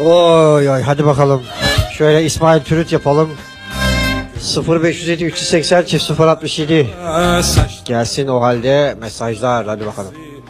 Oy oy hadi bakalım. Şöyle İsmail Türüt yapalım. 0507 380 067. Gelsin o halde mesajlar, hadi bakalım.